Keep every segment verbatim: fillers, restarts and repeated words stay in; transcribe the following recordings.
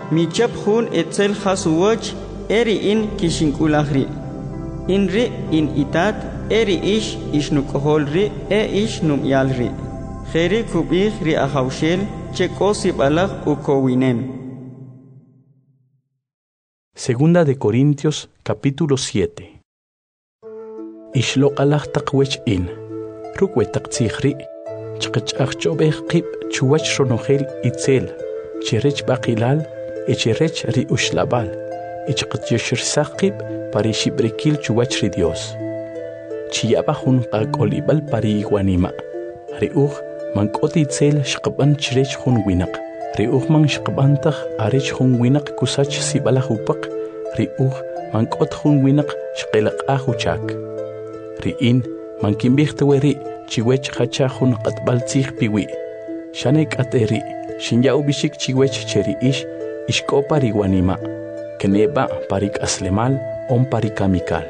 michap hun etzel hasuwach eri in kishinkulahri. Inri in itat eri ish ishnukoholri e ish numyalri. Kheri kubih ri ahawshel chekosi balach ukowinem. Segunda de Corintios, capítulo siete. Ishloqalach taqwech in. Rukwetak tzihri. Chqachachobeh qib chuwach ronogel itzel. Cherech baqilal. Echerech ri ushlabal. Ichqatyoshir saqib parishibrikil chuwach ri Dios. Chiyabahun qakolibal pari iguanima. Riuch mankoti itzel shqaban cherech hun winak. Riuch man shqabantach arech hun winak kusach sibalahupaq. Riuch mankot hun winak shqelaq ahuchak. Riin mankimbihtueri chiwech hachahun qatbal tzih piwi. Shanek ateri shinyau bishik chiwech cheri ish ishkopa riwanima. Keneba parik aslemal on parikamikal.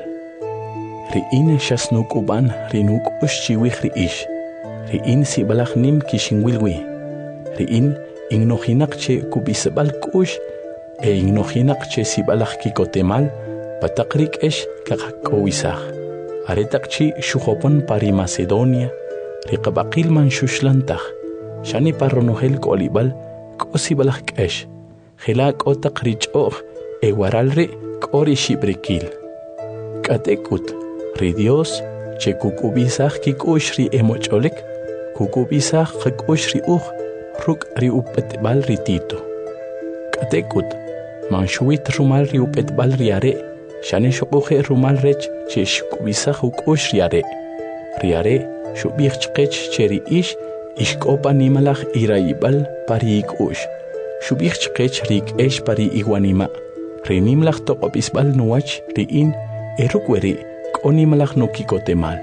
Riin shasnuk uban rinuk ush chiwich ri ish. Riin sibalach nim kishinwilwi. Riin ignojinak che kubisabal kush e ignojinak che sibalach kikotemal patakrik esh kakakowisach. Aretakchi shujopon pari Macedonia, riqabaqil man shushlantaj, shani parronohel kolibal, kosibalach kesh, hilak otak richoch, ewaralri kori shibrikil. Katekut, ri Dios, che kukubisach kikush ri emocholek, kukubisach kikush ri uj, ruk ri upetbal ri tito. Katekut, man shuit rumal ri upetbal ri are, Shane shokoje rumal rech che shkubisach ukush riare. Riare shubich chkech cheri ish ishkopa nimalach iraibal pari ikush. Shubich chkech rik esh pari iguanima. Renimlach tokobisbal nuach riin erukweri konimalach nukikotemal.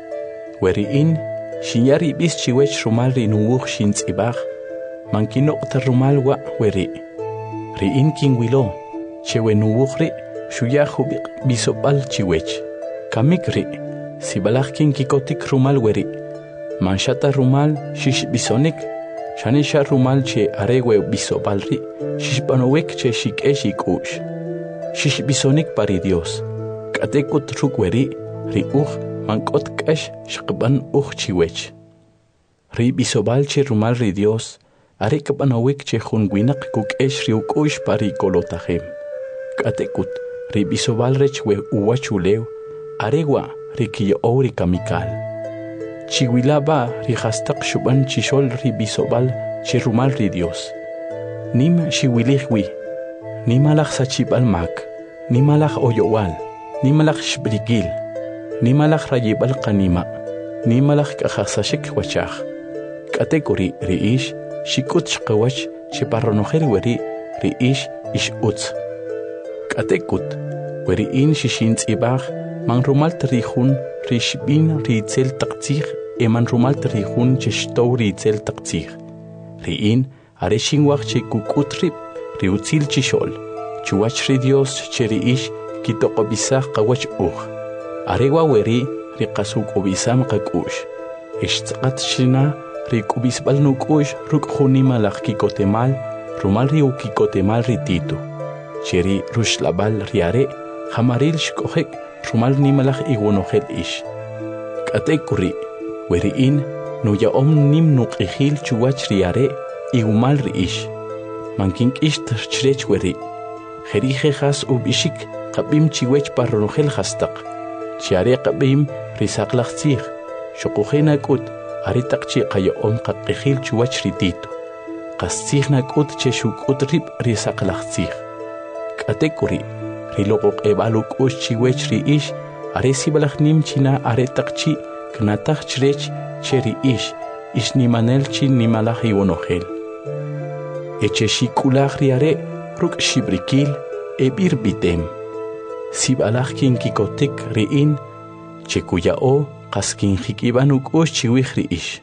Weriin shinyari bis chiwech rumal rinuuch shintzibach. Mankino rumal wa weri. Riin kingwilo chewe nuuchri Shuyahu bisopal chiwech. Kamikri. Sibalach kin kikotik rumal weri. Manshata rumal shish bisonik. Shanisha rumal che arewe bisopalri. Shish panowek che shikesh ikush. Shish bisonik pari Dios. Katekut rukweri. Ri uch mankot kesh shqban uch chiwech. Ri bisobal che rumal ri Dios. Arek panowek che junwinak kukesh ri ukush pari kolotahem. Katekut. Ribisobal rechwe uwachuleu, aregua rikiyo ori kamikal. Chihuilaba rihastak shuban chishol ribisobal chirumal ri Dios. Nim shiwilihwi, nimalach sachibal mak, nimalach oyowal, nimalach shbrigil, nimalach rayibal kanima, nimalach kahasashik wachach. Kategori riish, shikut shkawach, chiparronojer weri, riish ish utz. Katekut, weriin shishintz ibach, man rumal trihun, rishbin ritzel taktzich, e man rumal trihun cheshtou ritzel taktzich. Riin, areshinwach che kukutrip, riutzil chishol, chuach ri Dios cheriish, kitokobisach kawach uch. Arewa weri, rikasuk obisam kakush. Eshtzat shina, rikubisbal nukush, ruk hunimalach kikotemal, rumal riu kikotemal rititu. Cheri rushlabal riare, hamaril shkohek, rumal nimalach iguanohet ish. Katekuri, weriin, nuya om nim nuk ihil chuwach riare, igumal riish. Mankink isht chrech weri. Jerije has ubishik, kabim chiwech parronogel hastak. Chiare kabim risaklach tzich. Shokuhena kut, aritak chi kaya om kak ihil chuwach ritito. Kastzich na kut che shukut rip risaklach tzich. Katekuri, rilokok ebaluk ush chiwech ri ish, aresi balach nim china aretak chi, knatach chrech cheri ish, ish nimanel chi nimalach ionogel. Eche shikulach riare, ruk shibrikil, ebir bitem. Sibalach kin kikotik riin, chekuya o, kaskin hikibanuk ush chiwich ri ish.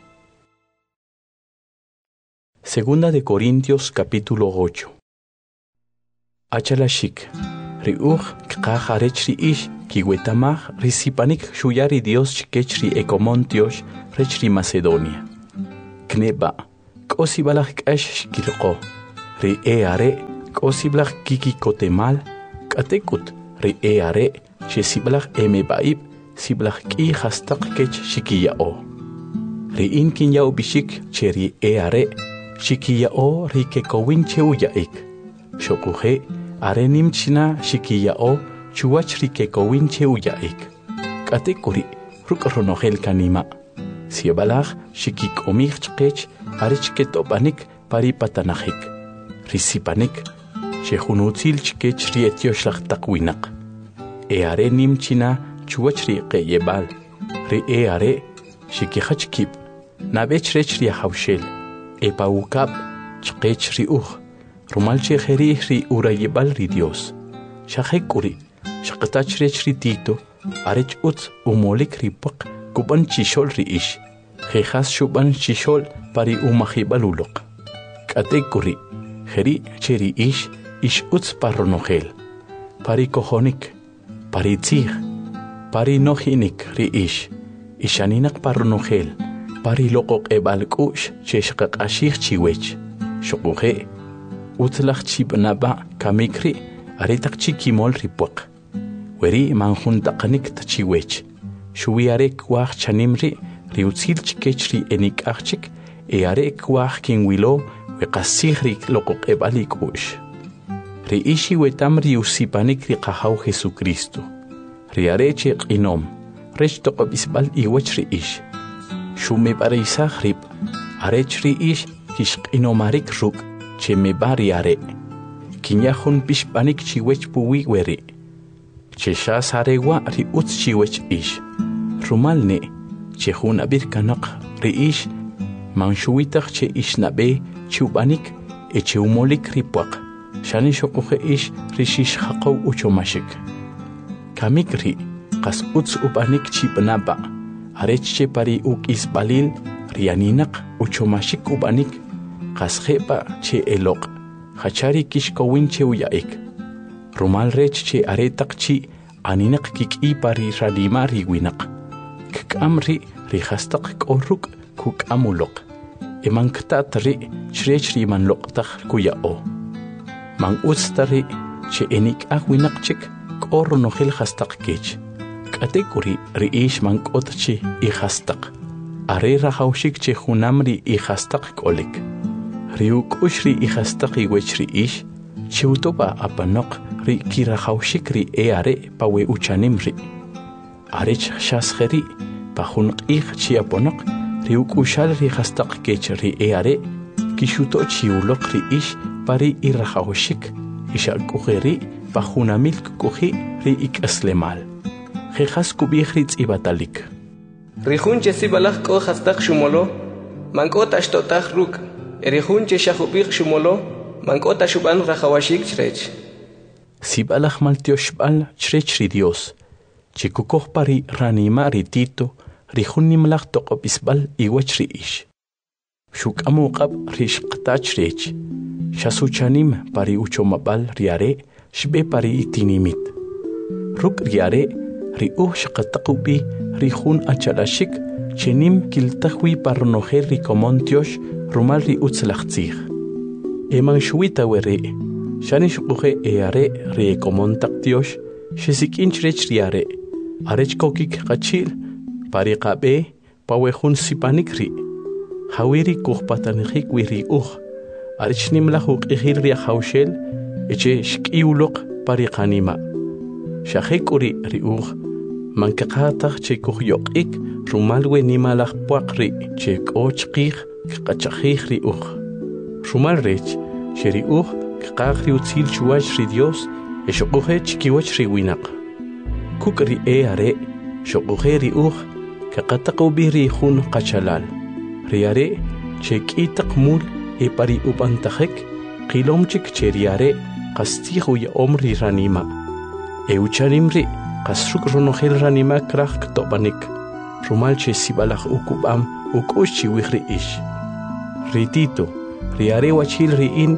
Segunda de Corintios capítulo ocho. Achalashik, riuch kqajarech ri ish, kiwetamach risipanik shuyari Dios chikech ri ekomontios rech ri Macedonia. Kneba, kosibalach k'ash shkilqo, ri e are k'osiblaj kiki kotemal k'atekut ri e are che siblaj eme baib siblaj k'i hastaq kech shikiya'o ri in kinya'o bishik che ri e are shikiya'o ri kekowin cheuya'ik shokuje are nimchina shikiya'o chuwach ri kekowin cheuya'ik k'atekuri ruk' ronojel kanima siebalaj shikik'omij chqech arich ket'obanik pari patanajik risipanik shejunutzil chkech ri etioxlaj taq winaq e are nimchina chuwach ri qeyebal ri e are shikijach kib nabech rech ri hawshel e pawukab chqech ri uj rumal chejeri ri urayebal ri Dios shajekuri shaqtach rech ri Tito arech utz umolik ri paq kuban chishol ri ish jejas shuban chishol pari umajibalulok k'atekuri jeri cheri ish ish utz parronojel pari kojonik pari tzij pari nojinik ri ish ishaninak parronojel pari loqoq ebal k'u'x chexqaq'axij chiwech xoquje utzlaj chib'naba kamikri aretaq chikimol ri puaq weri manjuntaqanik tachiwech xuwi are kwaj chanimri ri utzil chkech ri enik'ajchik e are kwaj kinwilo weqasij ri loqoq ebal ik'u'x ri ishi wetam ri usipanik ri qajaw Jesucristo ri are che q'inom rech toqob'isb'al iwach ri ish shumeb'areysaj rib arech ri ish kixq'inomarik ruk' che meb'a ri are kinyajun pixb'anik chiwech puwi weri che xas arewa ri utz chiwech ish rumal ne che jun abir kanaq ri ish manxuwitaj che ixnab'e chiwb'anik e che umolik ri puaq xani xoquje ish ri xixjaqow uchomaxik kamik ri qas utz ub'anik chib'naba arech che pari uk'isb'alil ri aninaq uchomaxik ub'anik qas je'pa che eloq jachari kixkowin che uya'ik rumal rech che aretaq chi aninaq kik'i pari ranima ri winaq kk'am ri ri jastaq k'o ruk' kuk'am uloq eman ktat ri chrech ri manloqtaj kuya'o man utzta ri che enik'aj winaq chik k'o ronojel jastaq kech k'atekuri ri ish man k'ot chi ijastaq are rajawxik che junam ri ijastaq k'olik ri uk'ux ri ijastaq iwech ri ish chiwtoba apanoq ri kirajawxik ri e are pawe uchanim ri arech xasjeri pa jun q'ij chi aponoq ri uk'uxal ri jastaq kech ri e are kixuto chiwloq ri ish pari irajawxik ixak'ujeri pa junamil k'uji ri ik'aslemal jejas kubij ri tz'ibatalik ri jun che sibalaj k'o jastaq xumolo man k'o taxtotaj ruk' ri jun che xajub'ij xumolo man k'o taxub'an rajawaxik chrech sibalaj maltioxb'al chrech ri Dios chikukoj pari ranima ri Tito ri jun nimlaj toqob'isb'al iwach ri ish xuk'am uq'ab' ri xqtach rech xasuchanim pari uchomab'al ri are xb'e pari itinimit ruk' ri are ri uj xqataq ub'i ri jun achalaxik chenim kiltaj wi parronojel ri komon tiox rumal ri utzlaj tzij eman xuwita weri xani xuquje e are ri komon taq tiox xesik'in chrech ri are arech kokik qachil pari qab'e pawe jun sipanik ri jawi ri kujpatanijik wi ri uj arech nimlaj uq'ijil ri ajawxel eche xk'iwloq pari qanima xajek'uri ri uj mankeqataj che kujyoq'ik rumal we nimalaj puaq ri che k'o chqij kqachajij ri uj rumal rech che ri uj kqaj ri utzil chuwach ri Dios e xoquje chikiwach ri winaq kuk' ri e are xoquje ri uj kaqataq ub'i ri jun qachalal ri are che k'itaq mul e pari ub'antajek qilomchik che ri are qastij uya'om ri ranima e uchanim ri qas ruk' ronojel ranima kraj kto'banik rumal che sibalaj ukub'am uk'ux chiwij ri ish ri Tito ri are wachil ri in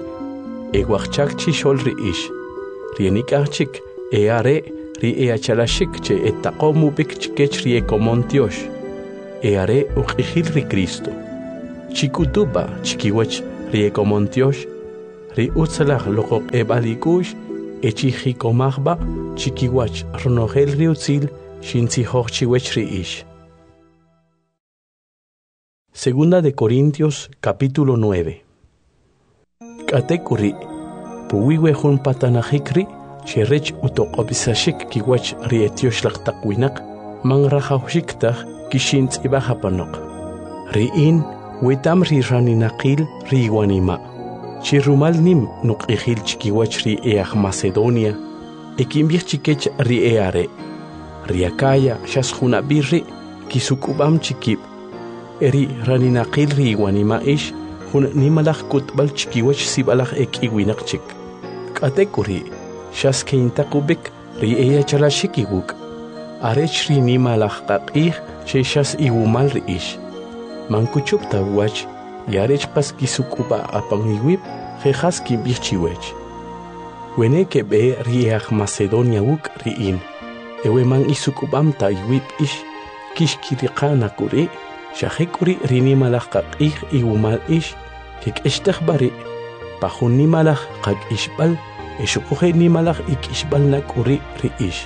e wajchak chixol ri ish ri enik'ajchik e are ri e achalaxik che etaqom ub'ik chkech ri e komon tiox e are uq'ijil ri Cristo chikutuba chikiwach ri e komon tiox ri utzalaj loqoq ebalikush echi komagba chikiwach ronogel riutzil shinzi chiwech ri ish. Segunda de Corintios capítulo nueve. Katekuri puwiwe hun patanahikri cherech utoqobisashik kiwach ri etioshlag takwinaq mangrahawshiktaj kishintz ibahapanok. Ri in witam ri raninaqil ri wanima. Chirumal nim nuqihil chikiwach ri eaj Macedonia ekimbich chikech ri eare. Ri akaya shas hunabirri kisukubam chikib. Eri raninaqil ri wanima ish hun nimalaj kutbal chikiwach sibalaj ekiwinak chik. Katekuri shas keintakubik ri eya chalashikiguk. Arech ri nimalaj qaqih she shas iwumal ri ish. Mankuchupta wach yarech pas kisukuba apangiwip jejas kimbichiwech. Wene ke be riach Macedonia wuk riin. Ewe man isukubam ta iwip ish kishkiriqana kuri shahikuri rinimalaj qaqih iwumal ish kik ishtakhbari pahun nimalaj qaq ishbal eshukuhe nimalaj ik ishbal nakuri ri ish.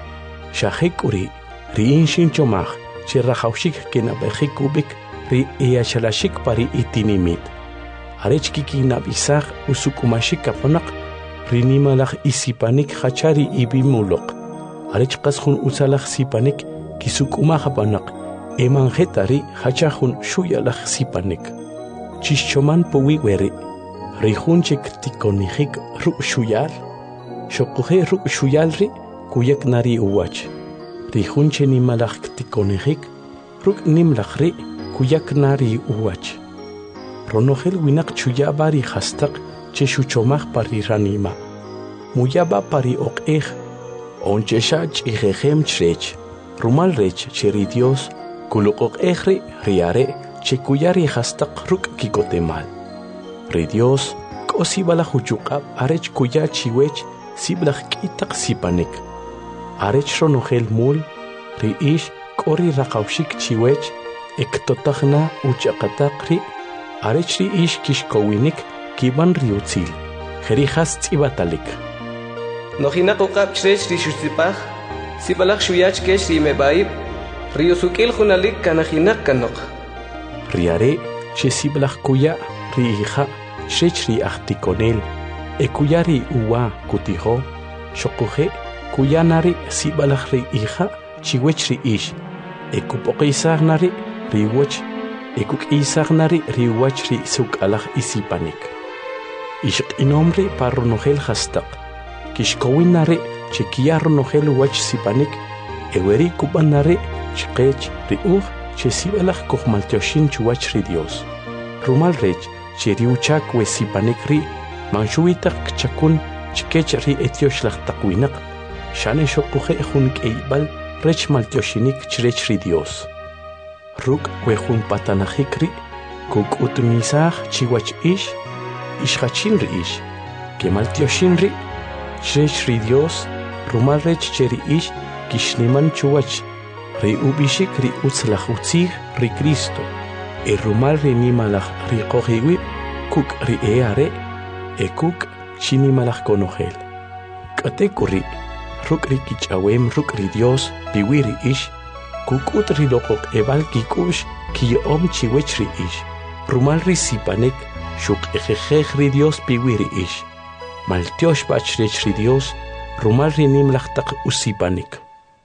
Shahikuri riin shinchomaj chirrahawshik kenabejikubik ri eyachalashik pari itinimit. Arech kikinabisaj usukumashik kapanak rinimalaj isipanik hachari ibimulok. Arech qasjun usalaj sipanik kisukumaj panak emanjetari hachajun shuyalaj sipanik. Chischoman puwiweri rijunchik tikonijik ruk shuyal. Shokuje ruk shuyalri kuyak nari uwach. Rijunche nimalaj tikonijik ruk nimlajri kuyak nari uwach. Ronogel winak chuyabari hastak che shuchomaj pari ranima. Muyaba pari oqej. Onchesha chijejem chrech. Rumal rech cheri Dios. Kuluqoq ejri riare che kuyari hastak ruk kikotemal. Ri Dios kosibala huchukab arech kuya chiwech siblaj kitak sipanik. Arech ronogel mul ri ish kori raqawshik chiwech ektotajna uchaqataqri arech ri ish kishkowinik kiban riutzil jerijas tzibatalik. Nojinak uqab chrech ri shutzipaj sibalaj shuyach kesh ri mebaib riusukil junalik kanajinak kanok. Riare che siblaj kuya ri hija chrech ri ahtikonel e kuya ri uwa kutijo shokuje kuya nari sibalaj ri hija chiwech ri ish e kupoqisaj nari riwach ekuk isagnari riwach ri sukalaj isipanik. Ishq inomri parronogel hastaq. Kishkowinari chikia ronogel wach sipanik eweri kubanari chqech ri uj chesibalaj kohmaltioshin chuwach ri Dios. Rumal rech cheriuchak we sipanik ri manshuitak chakun chkech ri etioshlag takwinaq. Shane shokuje jun keibal rech maltioshinik chrech ri Dios. Ruk wejun patanajikri kuk utunisaj chiwach ish ishachin ri ish kemaltioshin ri chrech ri Dios rumal rech cheri ish kishniman chuwach ri ubishik ri utzlaj utzij ri Cristo e rumal ri nimalaj ri qojiwi kuk ri eare e kuk chinimalaj konogel. Katekuri ruk ri kichawem ruk ri Dios piwi ri ish kukut ri loqoq ebal kikush ki om chiwech ri ish. Rumal ri sipanek shuk ejejej ri Dios piwi ri ish. Maltiosh bachrech ri Dios rumal ri nimlajtak usipanek.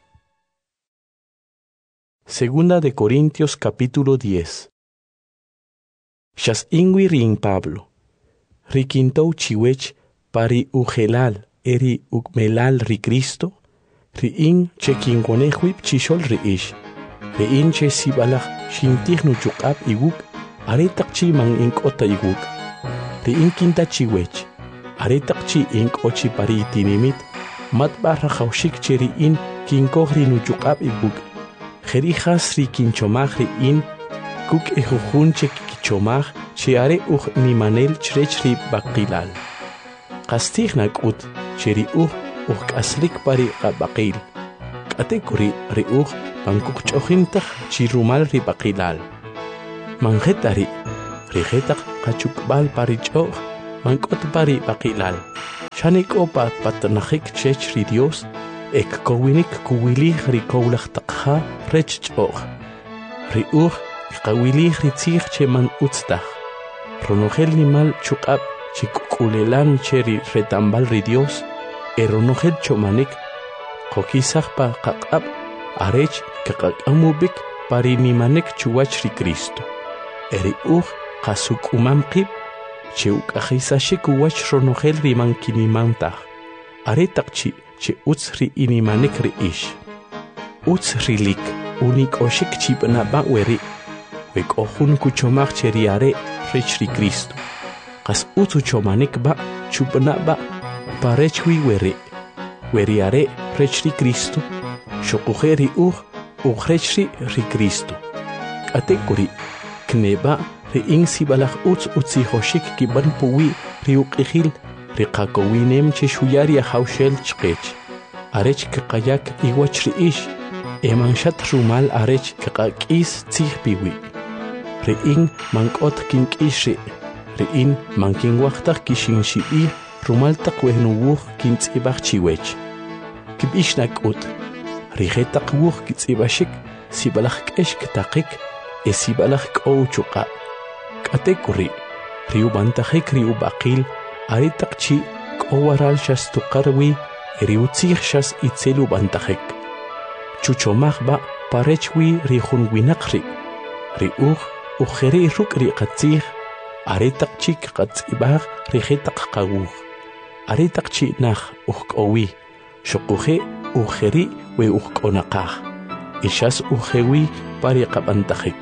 Segunda de Corintios capítulo diez. Shas ingwi rin Pablo. Rikintou chiwech pari ujelal eri ukmelal ri Cristo. Riin che kingonejwip chishol ri ish. Riin che sibalaj shintij nuchukab iguk aretak chi man inkota iguk. Riin kinta chiwech. Aretak chi inkochi pari itinimit matba rajawshik che riin kinkoj ri nuchukab iguk. Jerijas ri kinchomaj riin kuk ejujun che kichomaj che are uj nimanel chrech ri baqilal. Qastij nakut che ri uj uj k'aslik pari qabaqil. K'atekuri ri uj pankukch'ojintaj chi rumal ri baqilal. Manjetari ri jetaq qachukbal pari ch'oj mankot pari bakilal. Shanik opa patnahik chech ri Dios, ek kowinik kuwili ri kowlach takha rech chok. Ri uch kawili ri tzich che man utstach. Ronogel nimal chukab chikukulelan cheri retambal ri Dios, eronogel chomanik, kokisach pa kakab, arech kakakambubik pari nimanek chuwach ri Cristo. Eri uch kasuk umamkib, cheuk ahisashik uwach ronogel ri mankinimantach. Aretakchi che uts ri inimanek ri ish. Uts rilik unik oshik chipna ba weri. Wek ohun kuchomach cheri are rech ri Cristo. Kas utu chomanik ba chupna ba parechwi weri. Weri are rech ri Cristo. Shokujeri uch uchrechri ri Cristo. Katekuri kneba ri ing sibalach uts utsi hoshik kiban puwi ri uqihil ri qakowinem che shuyari haushel chqech. Arech kaqayak iwach ri ish. Emanshat rumal arech kaqakis tzih piwi. Ri ing mankot kinkishri. Ri in mankin wachtach kishin shibi rumal taqwehnu wuch kintzibach chiwech. Kibishnak ut. Ri hetaq wuch kitzibashik sibalach kesh kitaqik e sibalach kow chuqa. Katekuri. Riu bantahik riu baqil aritaqchi kowaral shas tuqarwi riu tzih shas itzelu bantahik. Chuchomach ba parechwi ri junwinaqri. Ri uch ujeri ruk ri qatzih aritaqchi qatzibach ri hetaq qawuch. Aritaqchi nach ujkowi. Shokuje ujeri we ujkonaqaj. Ishas ujewi pari qabantahik.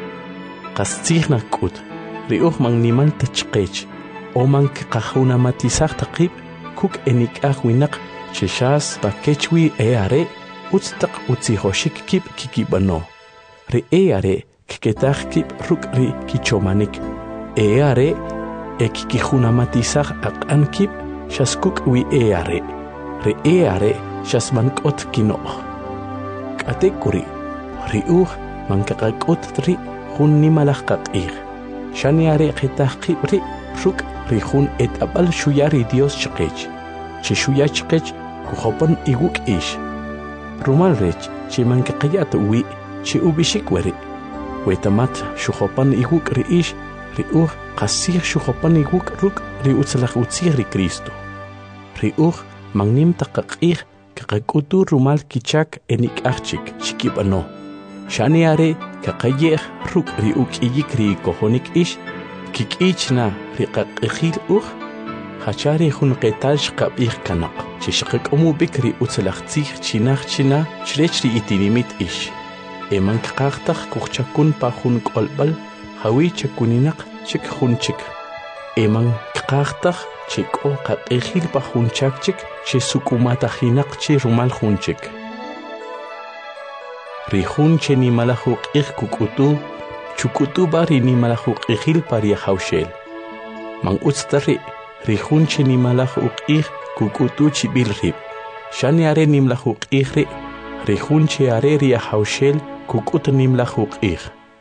Qatzih nakut. Ri uch mang nimal tachqech. O man kaqahuna matisach taqib kuk enikaj winaq cheshas pakechwi e are utstaq utzihoshik kip kikibano. Ri e are kiketaj kip ruk ri kichomanik. E are e kikijuna matisach aqan kip shaskuk wi e are. Ri e are shasmankot kinoch. Katekuri ri uch man kaqakot tri hun nimalach qaqih. Shani are qetaj kip ri ruk rihun et abal shuyari Dios chqech. Che shuya chqech kuhopan iguk ish. Rumal rech che man kaqiyat wi che ubishik weri. Wetamat shuhopan iguk ri ish ri uch qasih shuhopan iguk ruk ri utzlach utzih ri Cristo. Ri uch magnim taqaqih kaqakutu rumal kichak enik achik chikibano. Shani are kaqayeh ruk ri ukiyik ri kohonik ish kik'ichna riqaq'ijil uj hachari jun qetal shqab'ij kanaq chishqak'umu bikri utzlaqtzij chinaj china chrech ri itinimit ish eman kqaqtaj kujchakun pa jun k'olb'al jawi chakuninaq chik jun chik eman kqaqtaj chik'o qaq'ijil pa jun chak chik chisukumatajinaq chi rumal jun chik ri jun chenimalaj uq'ij kuk'utu chukutu bari ni malajuk ijil paria haushel. Man utstari, rihun che ni malajuk ij kukutu chibil rib. Shani are ni malajuk ijri, rihun che are ria haushel kukut ni malajuk ij.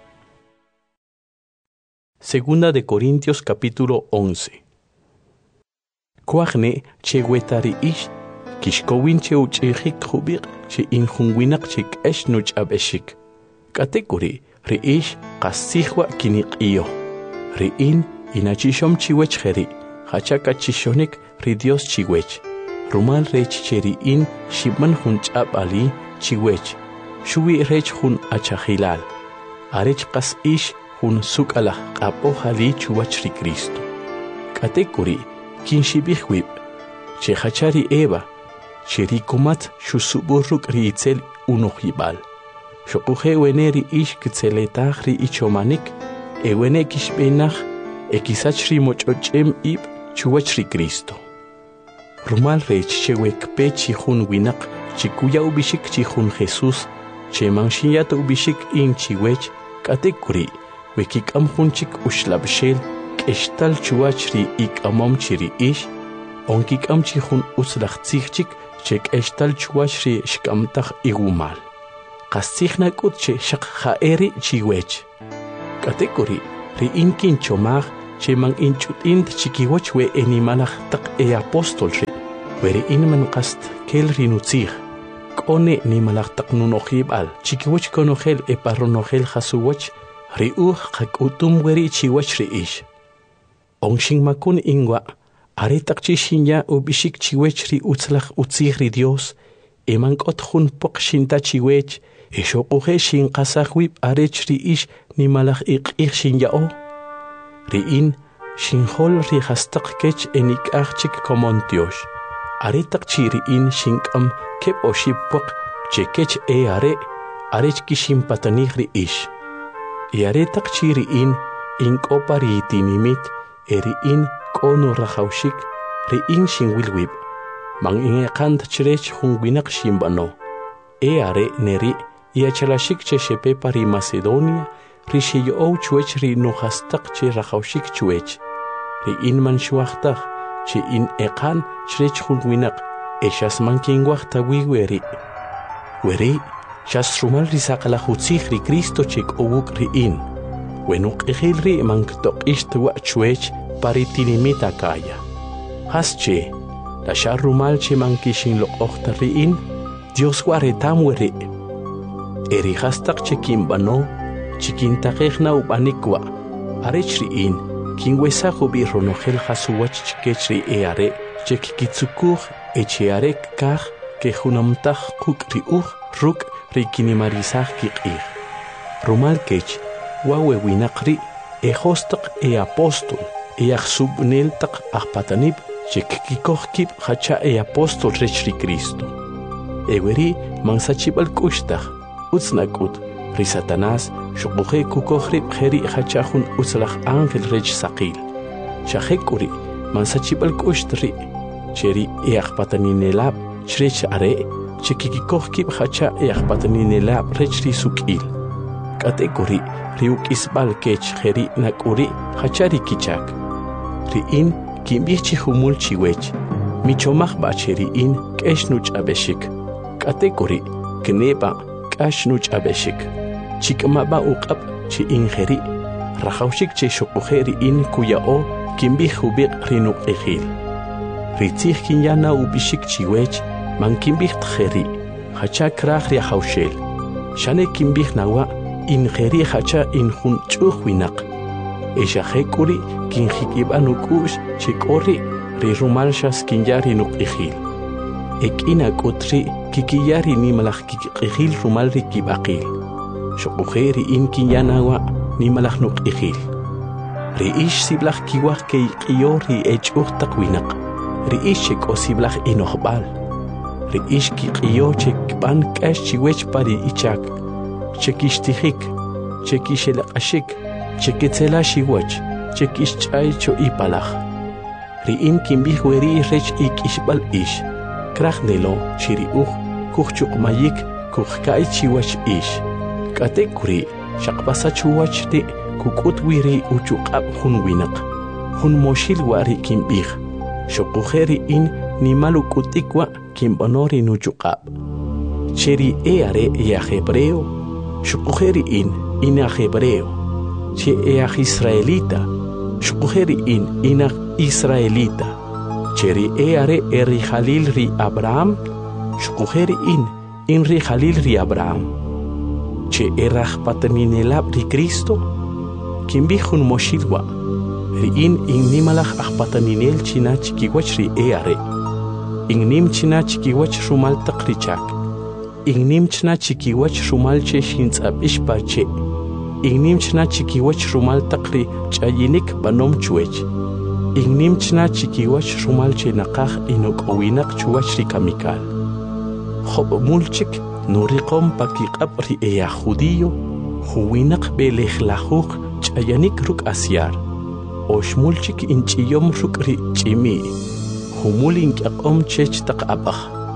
Segunda de Corintios capítulo once. Kuagne che wetari ish, kishkowin che uchijik hubik che injunwinak chik esh nuch abeshik. Katekuri, ri ish qasihwa kiniqiyo. Ri in inachishom chiwech jeri. Hachaka chishonik ri Dios chiwech. Rumal rech cheri in shibman hun ch'ab ali chiwech. Shuwi rech hun achahilal. Arech qas ish hun sukalah qapo hali chuwach ri Cristo. Katekuri kin shibihwib. Che hachari eva. Cheri kumat shusuburruk ri itzel unohibal. Shokuje weneri ish kitzeletach ri ichomanik, e wene kishbenach, e kisach ri mochochem ib chuwach ri Cristo. Rumal rech chewek pe chihun winak, chikuya ubishik chihun Jesus, che manshiyat ubishik in chiwech, katekuri, wekik amhunchik ushlabshel, keshtal chuwach ri ik amom chiri ish, onkik am chihun uslach tzihchik, chek eshtal chuwach ri shkamtach igumal. Qasihna kutche shaq jaeri chiwech. Katekuri ri inkin chomaj che man inchutint chikiwach we enimalaj taq e apostol ri weri in man qast kel rinutzig kone nimalaj taq nunojib al chikiwach konojel e parronojel hasuwach ri u qakutum weri chiwach ri ish ongshing makun ingwa are taq chishinya ubishik chiwech ri utzlaj utzig ri Dios e man qot jun poq shinta chiwech e shoquje shin qasajwib arech ri ish nimalaj iqig shinyao ri in shinhol ri hastaq kech enik archik komontiosh are taq chiri in shinkam kep oshib poq chekech e are arech kishim patani ri ish e are taq chiri in inkopari tinimit eri in kono rahaushik ri in shinwilwib mang inge qant chirech hungwinak shimbano e are neri iachalashik che shepe pari Macedonia ri shiyo chuech ri nuhastaq che rahaushik chuech ri in man shuachtaq che in eqan chirech hungwinak eshas man kingwachta wiweri weri shas rumal ri saqala hutzig ri Cristo chek owuk ri in wenuk ikhil ri man ktok ishtwa chuech pari tinimita kaya hasche la sharumal che man kishin lo okhta ri in Dios waretam weri eri hastaq che kimbano chikintaqeqna ubanikwa arechri in kingwesa hubi ronojel hasuwach chikechri e are chekikitsukuj echiarek kaj ke junamtaj kukri uj ruk rikinimarizaj kiqij rumal kech wawe winaqri e hostaq e apostol e ajsubnel taq ajpatanib chekikikoj kib hacha e apostol rechri Cristo eweri mansachibal kushtaj utznakut ri Satanás shuquje kukohrib kheri hachahun utzlaj ángel rech saqil shahekuri mansachibal kushtri cheri e ajpataninelab chrech are chekikikoj kib hacha e ajpataninelab rech ri sukil katekuri riuk isbal kech kheri nakuri hachari kichak ri in kimbichi humul chiwech michomaj bacheri in keshnuch abeshik katekuri kneba kashnuch abeshik chikmaba uqab chi ingeri rahaushik che shuqujeri in kuyao kimbi hubiq rinuq ejil ritzig kinyana ubishik chiwech man kimbi tkheri hacha kraj ri haushel shane kimbi nawa ingeri hacha in hun chuhwinaq eshahekuri kinjikib'anukush chikori ri rumalshas kinyari nuq ejil ekina kutri kikiyari nimalaj kikijil rumal ri kibaqil shuqujeri in kinyanawa nimalaj nuq ejil ri ish siblaj kiwaj ke iqyo ri echuj taqwinaq ri ish chek'o siblaj inojb'al ri ish kiqyo chekb'an k'ax chiwech pari ichak chekixtijik chekixelaq'axik cheketzelaxiwach chekixch'ay cho ipalaj ri in kimbij weri rech ik'ixb'al ish krajnelo chiri uj kujchuqmayik kujka'y chiwach ish k'atekuri xaqpasachuwach ri kuk'ut wiri uchuq'ab jun winaq jun moxil wa ri kimb'ij xuqujeri in nimal uk'utikwa kimb'ano ri nuchuq'ab cheri e are yaj hebreo xuqujeri in inaj hebreo che eaj israelita xuqujeri in inaj israelita cheri e are eri jalil ri Abraham xuqujeri in in ri jalil ri Abraham che eraj pataninelab ri Cristo kimbij jun moxilwa ri in in nimalaj ajpataninel china chikiwach ri e are in nim china chikiwach rumal taq richak in nim china chikiwach rumal che shintz'ab ishparche in nim china chikiwach rumal taq ri ch'ayinik banom chuech in nim china chikiwach rumal che naqaj inok'owinaq chuwach ri kamikal job mulchik nuriqom pakiq'ab ri eya judío juwinaq belejlajuj ch'ayanik ruk' asyar oxmulchik inch'iyom ruk' ri ch'imi humul ink'aq'om chech taq ab'aj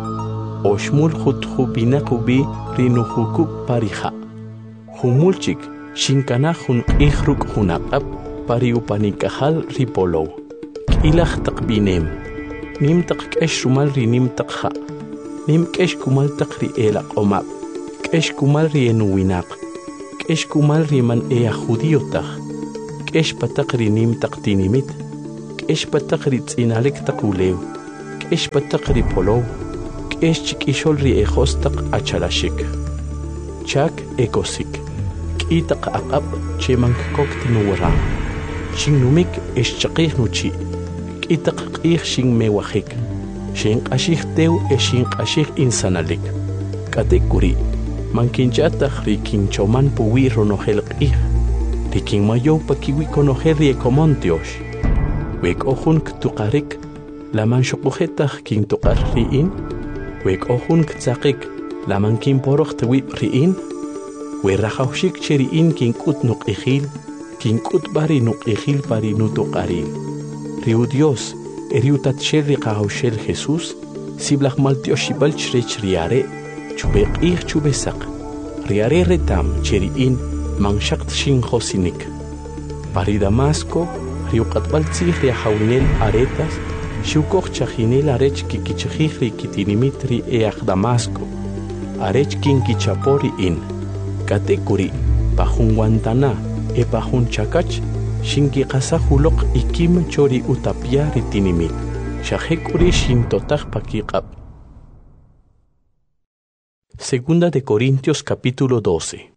oxmul jutjubinaq ubi ri nujukub parija humulchik xinkanaj jun q'ij ruk' jun aq'ab pari upanikajal ri polow k'ilaj taq binem nim taq k'ex rumal ri nim taq ja' nim k'ex kumal taq ri elaq'omab k'ex kumal ri enuwinaq k'ex kumal ri man eya judío taj k'ex pataq rinim taq tinimit, k'ex pataq ritz'inalek taq ulew, k'ex pataq ripolow, k'ex chik'ixol ri ejos taq achalashik. Chak ekosik, k'i taq aqab che mankakok tinuwara, shin numik ex chaqij nuchi, k'i taq q'ij shin mewajik, shin q'ashij tew e shin q'ashij insanalik. K'ate kuri, mankinchataq ri kinchoman puwi ronojel q'ij, ri kinmayow pakiwi konojel ri ekomontiox. Wek ojun ktuqarik, laman xoqujetaq kintuqar ri'in, wek ojun ktzaqik, laman kinporoj tewib ri'in, we rajawxik che ri'in kink'ut nuq'ijil, kink'ut bari nuq'ijil pari nutuqaril. Riu Dios, eriu tatxel ri qajawxel Jesús, siblaj maltioxibal chrech riare, chube q'ij chube saq, riare retam che ri'in manxaqt shin josinik. Pari Damasco, riu qatbal tzij ri ajawinel aretas, xiukoq chajinel arech kikichajij ri kitinimit ri eaj Damasco, arech kinkichapo ri'in. Kate kuri, pajun Guantana, e pajun Chakach, shinkiqasa juloq ikim chori utapia ri tinimit, xaje kuri shintotaj pakiqab. Segunda de Corintios capítulo doce.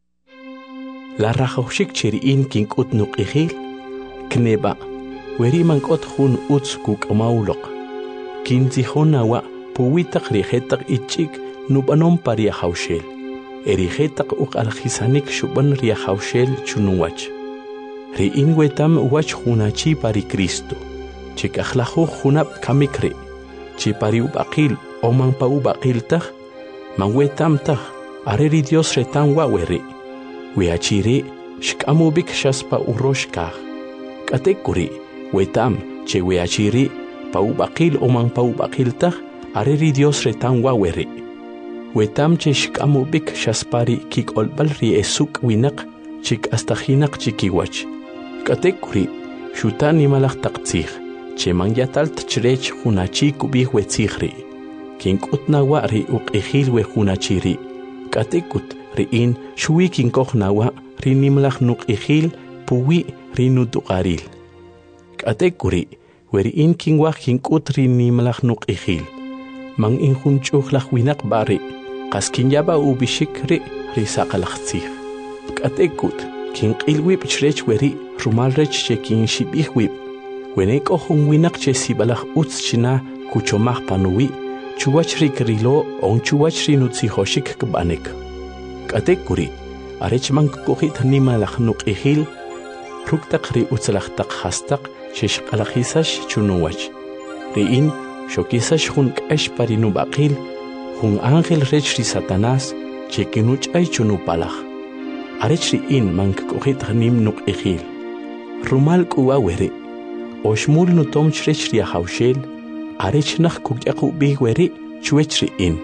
La rajawxik cheri'in kink'ut nuq'ijil, kneba, weri mank'ot jun utz kuk'amawloq, kintzijun nawa puwitaq rijetaq ich'ik nub'anom pa riajawxel, erijetaq uq'aljisanik xuban riajawxel chunuwach. Ri'in wetam wach junachi pari Cristo, chikajlajuj junab kamikri, chi pari ub'aqil o man pa ub'aqil taj, man wetam taj, areri Dios retan waweri, weachiri shk'amubik xaspa urosh kaj. K'ate kuri, wetam che weachiri pa ub'aqil o man pa ub'aqil taj, areri Dios retan waweri. Wetam che shk'amubik xaspari kik'olbal ri esuk winaq chik astajinaq chikiwach. K'ate kuri, xutan nimalaj taqtzij, che man yatalt chrech junachi kubij wetzij ri. Kink'ut nawa ri uq'ijil we junachiri. K'ate kut ri'in xuwi kinkoj nawa ri nimlaj nuq'ijil puwi ri nutuqaril. K'ate kuri, we ri'in kinwaj kink'ut ri nimlaj nuq'ijil. Man injunch'uj laj winaq bari, qas kinyaba ubixik ri ri saqalaj tzij. K'ate kut, kinq'il wib chrech weri rumal rech che kinxib'ij wib. Wenek ojun winaq che sibalaj utz china kuchomaj panuwi, chuwach ri krilo on chuwach ri nutzijoshik kb'anik. K'ate kuri, arech man kukujit nimalaj nuq'ijil, ruktaq ri utzlajtaq hastaq che xq'alajisax chunuwach. Ri'in xokisax jun k'ex pari nub'aqil, jun ángel rech ri Satanás che kinuch'ay chunupalaj. Arech ri'in man kukujit nim nuq'ijil. Rumal k'uwa weri, oxmul nutom chrech ri ajawxel, arech naj kukyaqu bih weri chuech ri'in.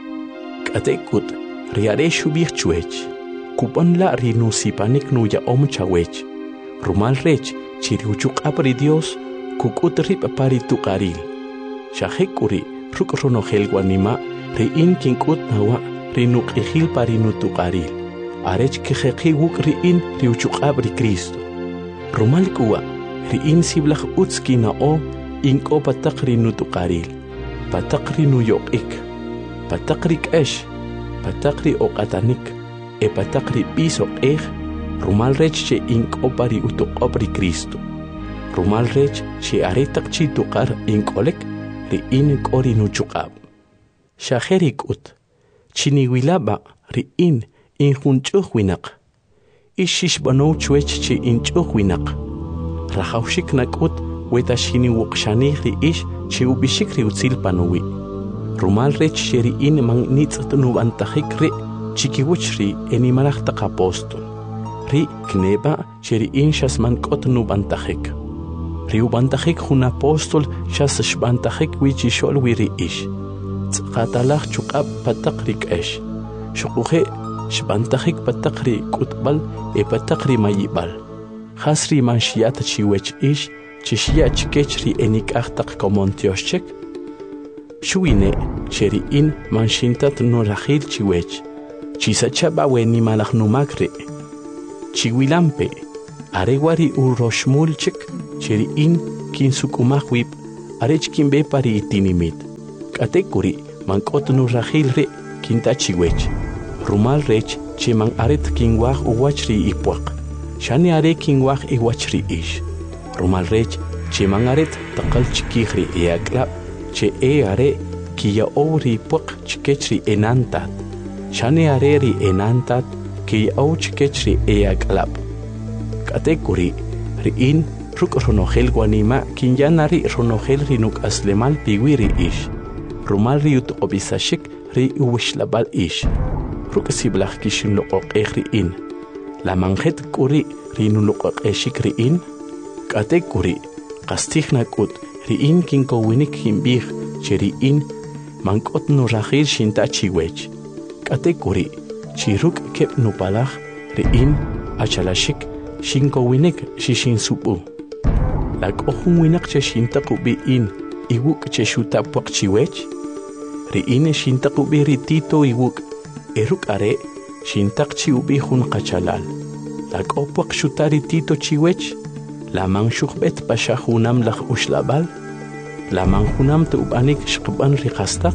K'ate kut, ri are xubij chuech, kupon la ri nusipanik nuya om chawech. Rumal rech chi ri uchuq'ab ri Dios kuk'ut rib pari tuqaril. Xaje kuri ruk' ronojel wanima ri'in kink'ut nawa ri nuq'ijil pari nutuqaril, arech kijeqi wuk' ri'in ri uchuq'ab ri Cristo. Rumal k'uwa, ri'in siblaj utz kina'o ink'o pataq ri nutuqaril, pataq ri nuyoq'ik, pataq ri k'ex, pataq ri oq'atanik, e pataq ri b'is oq'ej, rumal rech che ink'o pari utuq'ob ri Cristo. Rumal rech che aretaq chi tuqar ink'olek, ri'in k'o ri nuchuq'ab. Xaje ri k'ut, chiniwilaba ri'in injunch'uj winaq, ixixb'anow chuech che inch'uj winaq. Rajawxik nak'ut wetax hiniwuqxanij ri ix che ubixik ri utzil panuwi. Rumal rech che ri'in man nitz't nub'antajik ri chikiwuch ri enimalaj taq apóstol. Ri kneba che ri'in xas man k'ot nub'antajik. Ri ub'antajik jun apóstol xas xb'antajik wi chixol wi ri ix. Tz'qatalaj chuq'ab pataq ri k'ex. Xuquje xb'antajik pataq ri k'utb'al e pataq ri mayib'al. Jas ri man xiyat chiwech ix chi xiya chikech ri enik'aj taq komontioxchek. Xuwine che ri'in man xintat nurajil chiwech. Chisachaba we nimalaj numak ri. Chiwilampe, Arewari uroshmulchik cheri in kin sukumahwip arech kin be pari itinimit. Katekuri mankot nu rahilre kin tachiwech. Rumal rech che man aret kin wah uwachri ipuak. Shani are kin wah iwachri ish. Rumal rech che man aret takal chikihri eaklap che e are kia ori puak chikechri enantat. Shani are ri enantat kia au chikechri eaklap. Katekuri riin ruk ronogel guanima kin yanari ronogel rinuk aslemal piwiri ish. Rumal riut obisashik ri uwishlabal ish. Ruk siblach kishin loqoq riin. La manjet kuri rinu loqoq eshik riin. Katekuri qastigna kut riin kin kowinik himbih cheriin mankot no rahil shinta chiwech. Katekuri chiruk kep nupalach riin achalashik shinko winek shishin supu. Lak ohun winak che shinta kubi in iwuk che shuta puak chiwech. Riin shinta kubi ritito iwuk eruk are shintak chi ubi hun kachalal. Lak o puak shuta ritito chiwech. La man shukbet pasha hunam lach ushlabal. La man hunam te ubanik shkban rikastak.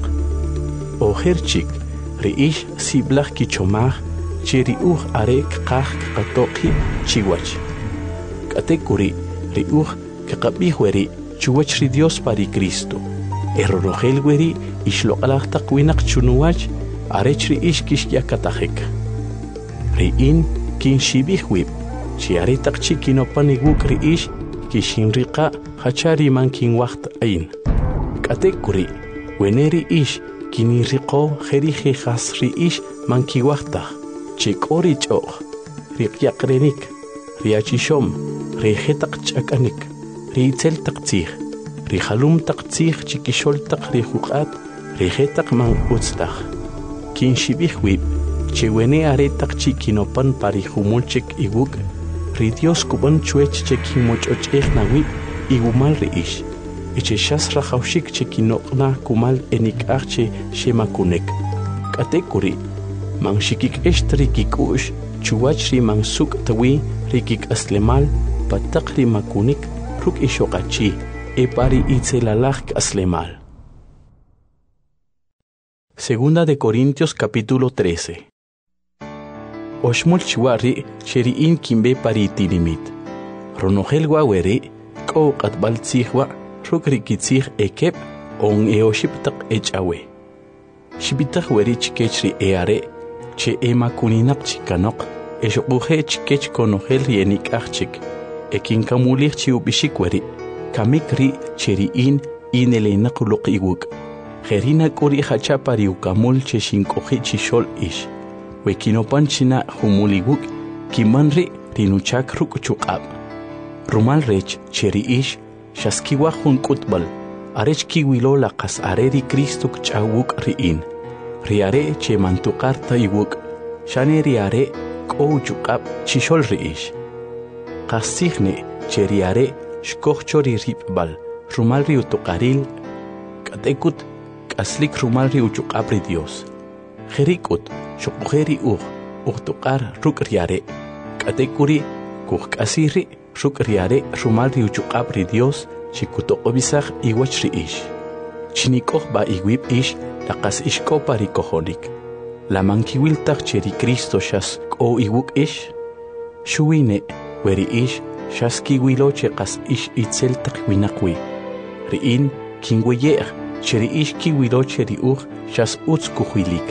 O herchik riish siblach kichomach chiri uch are kach katoki chiwach. Katekuri ri uch kakabihweri chuwach ri Dios pari Cristo. Erorogel weri ishloqalach takwinak chunuwach arech ri ish kish yakatajek. Ri in kin shibihwib chi are takchi kinopan iguk ri ish kishin riqa hachari man kin wacht ain. Katekuri weneri ish kini riqo jerije has ri ish man ki wachtach. Chikori choch, riqyaqrenik, riachishom, rijetak chakanik, riitzel taktzih, rijalum taktzih chikishol tak rijuqat, rijetak man utztach. Kin shibihwib, chewene aretak chikinopan parijumulchik iguk, ri Dios kuban chuech chekimochochej nawib igumal riish, echeshas rajaushik chekinokna kumal enikachche shemakunek. Katekuri man shikik eshtri kikush chuwachri man suk tawi rikik aslemal patakri makunik ruk ishokachi e pari itzelalach aslemal. Segunda de Corintios capítulo trece. Oshmul chiwari sheriin kimbe pari tilimit. Ronogel waweri ko qatbal tzihwa ruk rikitzih ekep on eoshiptak echawe. Shibitak weri chikechri eare che ema kuninak chikanok eshuquje chikech konogel rienik achik ekin kamulich chiubishikweri kamikri cheriin inelenak luqiwuk gerina kuri hachapari ukamul cheshinkoji chishol ish wekinopan china humuliwuk kimanri rinuchak ruk chuqab rumal rech cheri ish shaskiwa hun kutbal arech kiwilo laqas areri Kristuk chawuk riin riare che mantuqar taywuk shane riare ko chuqab chishol riish qasigne che riare shkochori ripbal rumal riu tuqaril katekut kaslik rumal riu chuqab ri Dios jerikut shuqeri ug uqtuqar ruk riare katekuri kuq kasiri ruk riare rumal riu chuqab ri Dios chikutoqobisaj iwach riish chinikoj ba iwib ish laqas ishko pari kojonik. La mankiwil tak cheri Cristo shas ko iwuk ish. Shuine weri ish shas kiwilo cheqas ish itzel tak winakwi. Riin kingweyer cheri ish kiwilo cheri ug shas utz kuhuilik.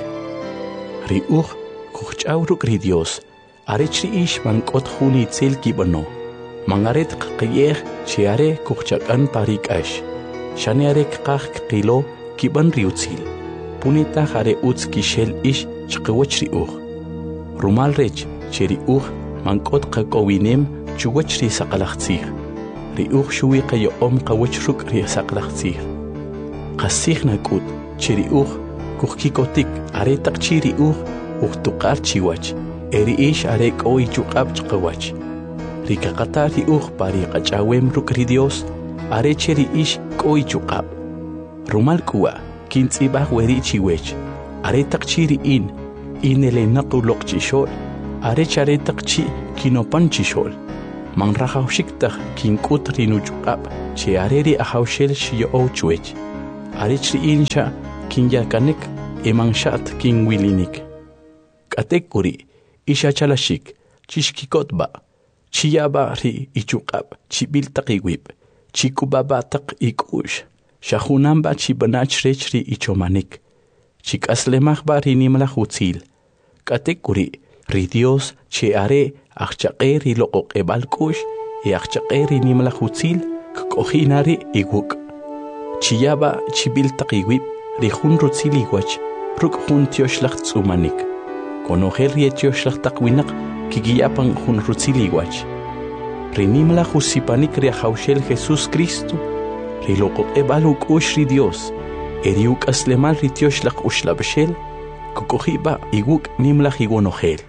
Ri ug kuchawruk ri Dios. Arechri ish man kot huni itzel kibano. Mangaret qqiyer chiare kuchakan parik ash. Shane arek qaq qilo kiban riutzil. Punita jare utz kishel ish chqiwachri ug. Rumal rech cheri ug mankot qaqowinem chuwachri saqalaqtzig. Ri ug shuwi qayo om qawachruk ri saqalaqtzig. Qasig nakut cheri ug kuqkikotik aretaq chiri ug uqtuqar chiwach. Eri ish arek oi chuqab chqawach. Ri kaqata ri ug pari qachawem ruk ri Dios are cheri ish koi chuqab. Rumal kuwa kintzibaj weri chiwech aretaq chiri in inele naqu loqchishol are charetaq chi kinopan chishol man rajawshiktaj kinkut rinuchqab che areri ahawshel shiyo chuech arichri insha kinyakanek emanshat kinwilinik katekuri isha chalashik chishkikotba chiyaba ri ichuqab chibiltaqiwib chikubaba taq ikush shahunamba chibanach rechri ichomanik chikaslemahba rinimla hutzil katekuri ri Dios che are achaqeri loqoq ebalkush e achaqeri nimla hutzil kohinari iguk chiyaba chibiltaqiwib ri hun rutziliwach ruk hun tioshlaq tsumanik konohel ri tioshlaq taqwinaq kigiyapan hun rutziliwach ri nimla husipanik ri hawshel Jesus Cristo ri loqoq ebalukush ri Dios eriuk aslemal ri tioshlaq ushlabshel kohiba iguk nimla higonohel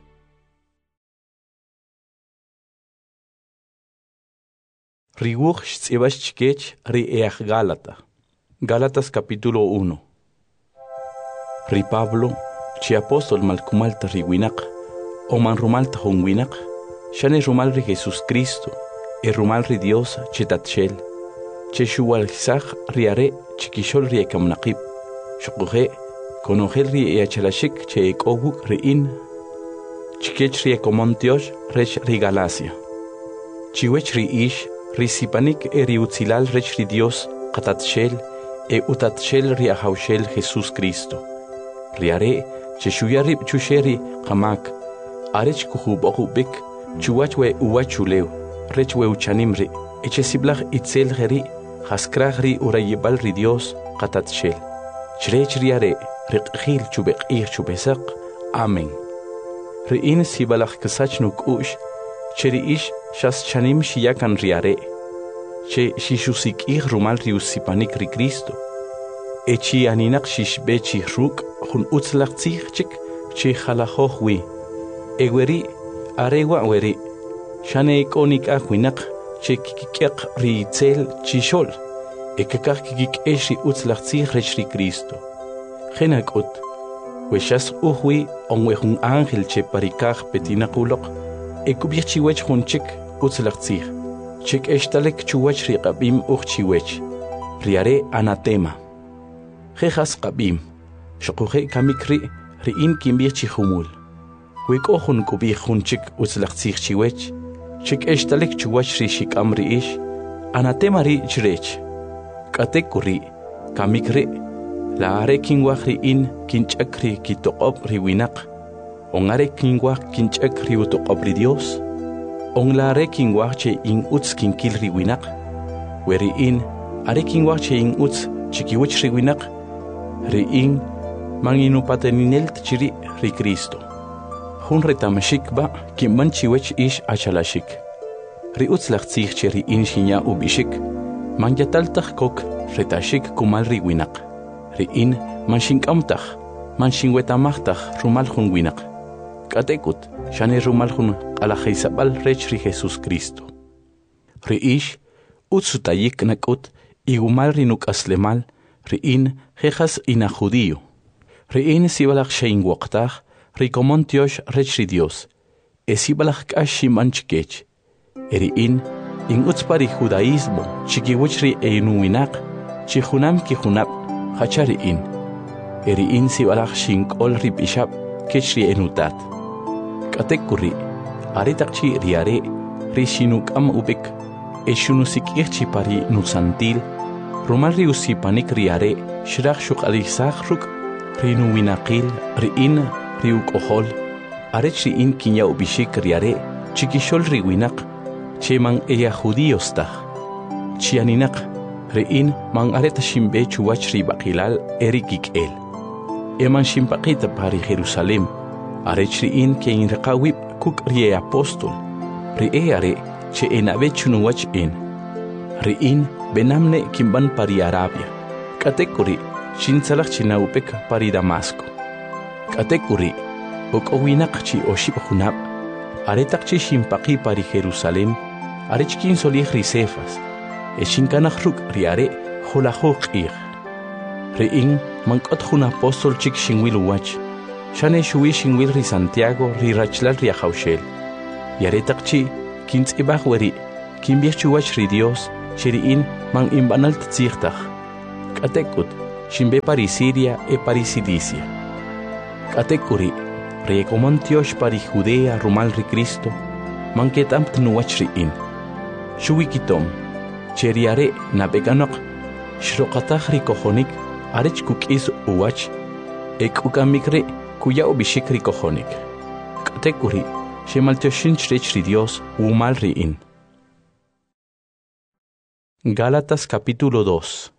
Riwuch tzibach chikech ri each Gálata. Gálatas capítulo uno. Ri Pablo, chi apóstol malkumalta riwinak, o man rumalta hunwinak, shane rumal ri Jesus Cristo, e rumal ri Dios chitatshel, che shuwal hisach ri are chikishol ri ekamnaqib, shukuhe, konogel ri eachalashik che ekowuk ri in, chikech ri ekomontiosh rech ri Galacia. Chiwech ri ish, Risipanik eri utzilal rech ri Dios qatatshel e utatshel ri ahawshel Jesus Cristo. Riare cheshuyari chusheri qamak arech kuhubokubik chuwachwe uwachuleu rechwe uchanimri echesiblach itzel geri haskragri urayibal ri Dios qatatshel. Chrech riare riqhil chubek ir chubesaq. Amen. Riin sibalach kasachnuk ush cheri ish shas chanim shiyakan riare che shishusik ig rumal riusipanik ri Cristo e chi aninak shishbe chi ruk hun utzlach chik che khalahoh wi egweri arewa weri shane ikonik akwinak che kikiq ri tzel chishol e kakak kikik eshi utzlach rech ri Cristo khenakut weshas uhwi onwe hun angel che parikaj petinakulok e kubich chiwech hunchik utzlachtzig chik eshtalek chuwech ri qabim uch chiwech riare anatema jejas qabim shokuje kamikri ri in kimbich chihumul wik ohun kubich hunchik utzlachtzig chiwech chik eshtalek chuwech ri shikam ri ish anatema ri chrech katekuri kamikri la are kingwach ri in kinchakri kitoqob ri winak Ongare kingwach kinchak riuto qabri Dios. Onglare kingwach che in uts kinkil riwinak. Weri in are kingwach che in uts chikiwich riwinak. Ri in manginu pateninelt chiri ri Cristo. Hun retamashik ba kimban chiwech ish achalashik. Ri uts lachtzig che ri in shinya ubishik. Mangyataltach kok retashik kumal riwinak. Ri in manshinkamtach manshinwetamachtaj rumal hun winak. Katekut, shane rumalhun alajaisabal rech ri Jesus Cristo. Ri ish, utsutayik nakut, igumal rinuk aslemal, ri in, jejas ina judío. Ri in sibalach shein waqtaj, ri komontiosh rech ri Dios. E sibalach kashi manchikech. Eri in, in utspari judaísmo, chikiwich ri einuinak, chihunam kihunab, hachari in. Eri in sibalach shinkol ri bishab, kechri enutat. Katekuri, aritakchi riare, rishinuk am ubik, eshunusik irchi pari nusantil, rumal riusipanik riare, shirach shuk alisachruk, rinu winakil, riin, riuk ohol, arech riin kinya ubishik riare, chikishol riwinak, cheman eya judíostach, chianinak, riin man areta shimbe chuwach ribakilal erikik el. Eman shimpakita pari Jerusalem, arech riin ke in reqawib kuk rie apostol, rie are che enavechunu wach en. Riin benamne kimban pari Arabia, katekuri shinsalach chinaupek pari Damasco. Katekuri okowinak chi oshib hunab, aretak chi shimpaki pari Jerusalem, arech kin solih risefas, e shinkanachruk riare holahok ir. Riin mankot hun apostol chik shingwil wach, shane shui shingwil ri Santiago ri rachlal ri Haushel. Yaretak chi kintz'ibaj weri kinb'ij chuwach ri Dios chiri'in man imbanal tzijtaj k'atekut xinbe pari Siria e pari Cilicia k'atekuri ri ekomantiox pari Judea rumal ri Cristo man ketam tnuwach ri'in xuwikitom cheriare nabekanok xroqataj ri kojonik arech kuk'is uwach ek'ukamikri kuya'u bixik ri kojonik k'atekuri xemaltioxin chrech ri Dios umal ri'in. Gálatas capítulo dos.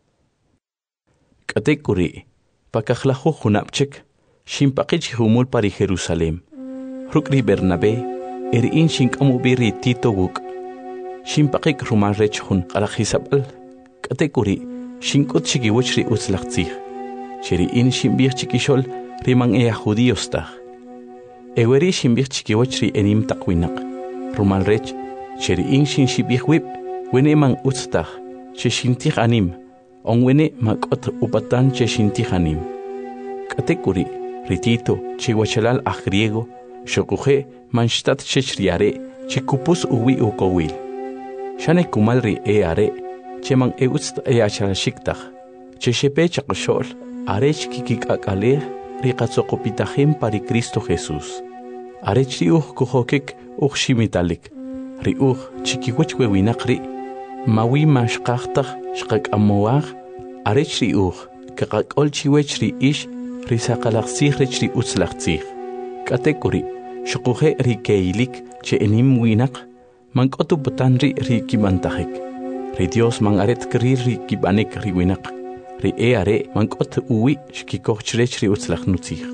K'atekuri pakajlaju junabchik xinpaqich humul pari Jerusalem rukri Bernabé eri'in xink'amubi ri Tito wuk xinpaqik rumal rech jun q'alajisab'al k'atekuri xink'ut xikiwach ri utzlaj tzij cheri'in xinb'ij chikixol ri man eya judíos taj eweri xinb'ij chikiwach ri enim taq winaq rumal rech cheri'in xinxib'ij wib wene man utz taj che xintij anim on wene mak'ot upatan che xintij anim k'atekuri ri Tito chiwachalal aj griego xokuje man xtat chech ri are che kupus uwi ukowil xane kumal ri e are che man e utz e achalaxik taj che xepe chaqxol arech kikik'ak'alej ri qatzoqopitajin pari Cristo Jesús arech ri uj kujokik uj ximitalik ri uj chikiwach wewinaq ri mawi ma xqajtaj xqak'amowaj arech ri uj kaqak'ol chiwech ri ix ri saqalaqsij rech ri utzlaj tzij k'atekuri xokuje ri keilik che enim winaq man k'otu putan ri ri kimantajik ri Dios man aret kri ri kibanik ri winaq ri e are man k'ot uwi xkikoj chrech ri utzlaj nutzij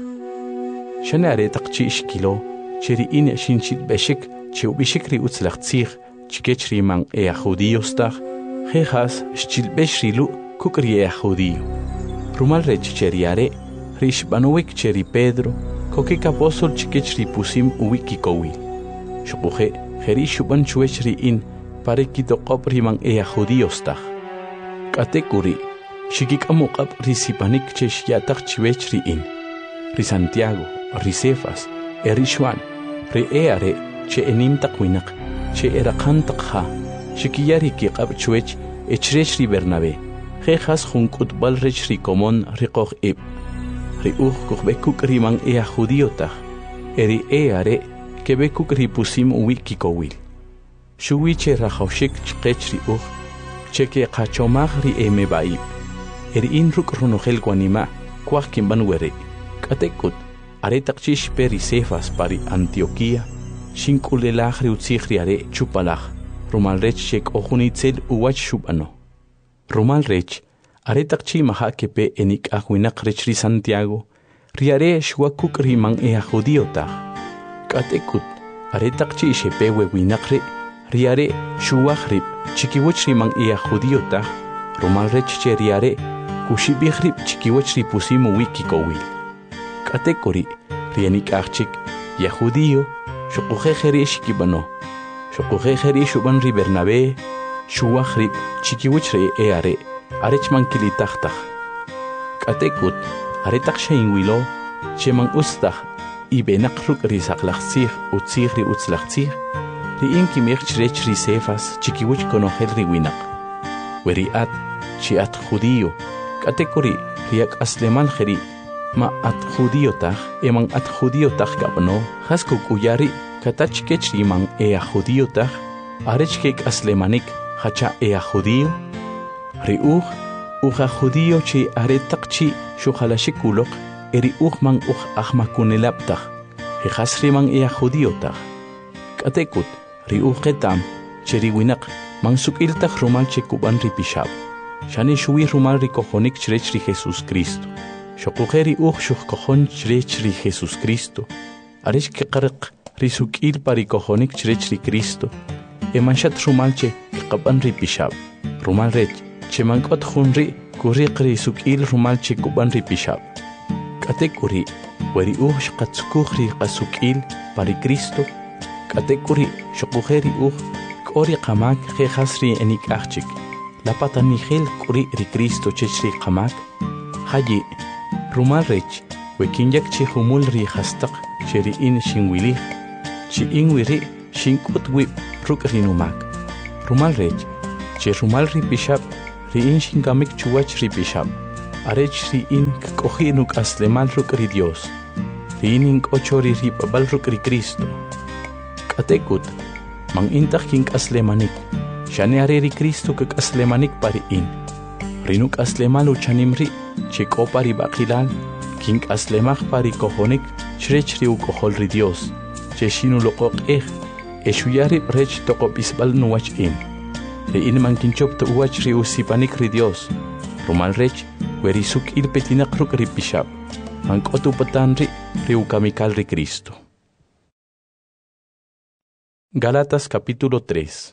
xane are taqchi xkilo che ri in xinchitb'exik che ub'ixik ri utzlaj tzij chikech ri man eya judíos taj jejas xchilb'ex ri lu' kuk' ri eya judío rumal rech che ri are ri xb'anuwik che ri Pedro kokik apóstol chikech ri pusim uwi kikowil xokuje jeri xub'an chuwech ri in pare kitoqob ri man eya judíos taj k'atekuri xikik'amuq'ab' ri sipanik che xya'taj chiwech ri in ri Santiago ri Cefas e ri Xuan ri e are che enim taq winaq che eraqan taq ja xikiya ri kiq'ab' chuwech e chrech ri Bernabé jejas jun k'utb'al rech ri komon ri qoj ib' ri uj kujb'e kuk' ri man eya judío taj e ri e are keb'e kuk' ri pusim uwi kikowil xuwi che rajawxik chqech ri uj che keqachomaj ri e meb'a'ib eri'in ruk' runojel wanima' kuaj kinb'an weri k'atekut are taqchi xpe ri Cefas pari Antioquía xink'ulelaj ri utzij ri are chupalaj rumal rech che k'ojun itzel uwach xub'ano rumal rech are taqchi maja kepe enik'aj winaq rech ri Santiago ri are xwa kuk' ri man eya judío taj k'atekut are taqchi xepe we winaq ri ri are xuwaj rib' chikiwach ri man eya judío taj rumal rech che ri are kuxib'ij rib' chikiwach ri pusim uwi kikowil k'atekuri ri enik'aj chik ya judío xokuje jeri xikib'ano xokuje jeri xub'an ri Bernabé xuwaj rib' chikiwach ri e are arech man kilitaj taj k'atekut are taq xeinwilo che man utz taj y benaq ruk' ri saqlaj tzij u tzij ri utzlaj tzij ri in kimej chrech ri Cefas chikiwach konojel ri winaq weri at chi at judío k'atekuri ri ak'aslemal jeri ma at judío taj e man at judío taj kab'no jas kuk'uyari katach kech ri man eya judío taj arech kek'aslemanik jacha eya judío ri uj uja judío chi are taqchi xujalaxik uloq eri uj man uj ajmakunelab taj jejas ri man eya judío taj k'atekut ri uj qetam che ri winaq man suk'il taj rumal che kub'an ri pixab xane xuwi rumal ri kojonik chrech ri Jesús Cristo xokuje ri uj xujkojon chrech ri Jesús Cristo arech keqarq ri suk'il pari kojonik chrech ri Cristo e manxat rumal che qab'an ri pixab rumal rech che man k'ot jun ri kuriq ri suk'il rumal che kub'an ri pixab k'atekuri weri uj xqatzukuj ri qasuk'il pari Cristo k'atekuri xokuje ri uj k'o ri qamak jejas ri enik'aj chik lapatanijel k'uri ri Cristo chech ri qamak hayi rumal rech wekinyak chi humul ri hastaq che ri in xinwilij chi in wiri xink'ut wib' ruk rinumak. Rumal rech, che rumal ri bishap, ri in shingamik chuwach ri bishap. Arech ri in kohi nuk aslemal ruk ri Dios. Ri in ink ochori ri babal ruk ri Cristo. Katekut, mang intak kink aslemanik. Shane are ri Cristo kak aslemanik pari in. Rinuk aslemal uchanim ri, che ko pari bakilal, kink aslemak pari kohonik, chrech ri u kohol ri Dios. Che shinu lokok eh, eshuyari rech tokop isbal nuwach in. Ri in man kinchop to uwach ri usipanik ri Dios. Rumal rech, weri suk il petinak ruk ri bishap. Man kotu patan ri, ri u kamikal ri Cristo. Galatas capítulo tres.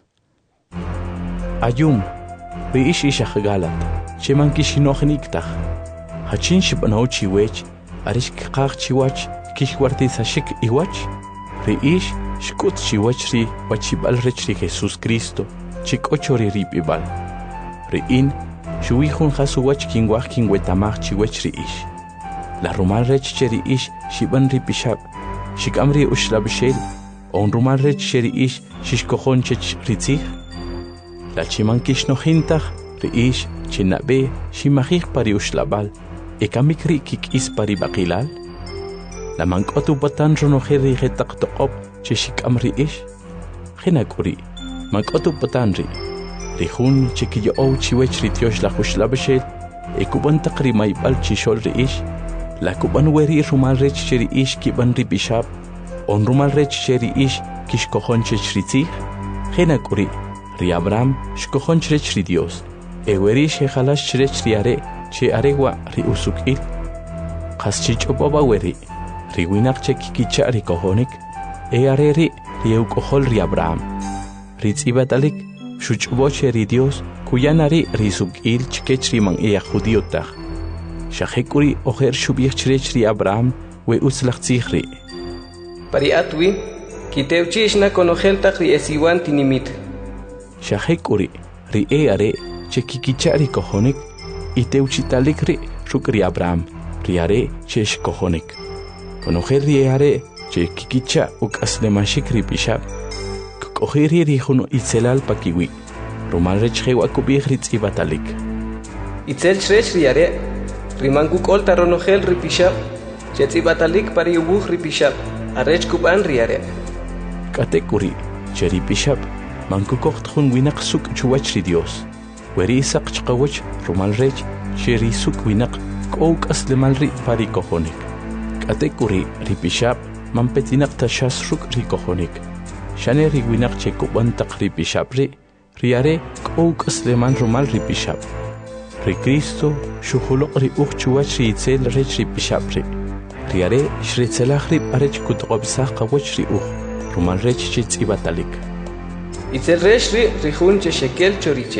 Ayum, ri ish ishach Galat, che man kishinochniktach. Hachin shibanaw chiwech, arish kikach chiwach, kishwarti sashik iwach. Ri ish shkut chiwach ri wachibal rech ri Jesus Cristo, chik ochori ripibal. Ri in, shuihun hasuwach kingwach kingwetamach chiwech ri ish. La rumal rech cheri ish shiban ripishab, shikamri ushlabshel, on rumal rech cheri ish shishkohon chech ritzich. La chiman kishnojintach, ri ish chinabe shimachich pari ushlabal, ekamikri kik is pari bakilal. La mankotu patan ronoheri hetak tokop cheshikamri ish. Hinakuri, mankotu patanri. Rihun chikiyo ou chiwech rityosh la hushlabashel, ekuban takri maibal chishol ri ish. La kuban weri rumal rech cheri ish kiban ri bishab, on rumal rech cheri ish kishkohon chech ritzich. Hinakuri, ri Abraham shkohon chech ri Dios. E weri shechalash chech ri are, che aregwa ri usukil. Kaschich obaba weri. Ri winak chekikicha ri kohonik, e are ri ri eukohol ri Abraham. Ritz ibatalik, shuchboche ri Dios, kuyanari ri sukil chkech ri man ea judiotach. Shahekuri oher shubich chrech ri Abraham, we uslach tzihri. Pari atwi, kiteuchish na konoheltach ri esiwan tinimit. Shahekuri, ri e are, chekikicha ri kohonik, iteuchitalik ri shuk ri Abraham, ri are chesh kohonik. Konoher ri are, chekikicha uk aslemashik ri bishab. Kohiri ri huno itzelal pakiwi. Rumal rech hewa kubich ritz ibatalik. Itzel chrech ri are, rimangu kolta ronohel ri bishab, chetz ibatalik pari ubuch ri bishab, arech kuban ri are. Katekuri, cheri bishab, mangu kocht hun winak suk chuwach ri Dios. Weri isak chkawach rumal rech, cheri suk winak kouk aslemal ri pari kohonik. Katekuri ri bishab, mampetinak tashas ruk ri kohonik. Shane ri winak che kuban tak ri bishab ri, ri are kouk asleman rumal ri bishab. Ri Cristo shuhulok ri uch chuwach ri itzel rech ri bishab ri. Ri are shritzelach ri arech kutqobsach qawach ri uch, rumal rech chitz ibatalik. Itzel rech ri rihun che shekel choriche.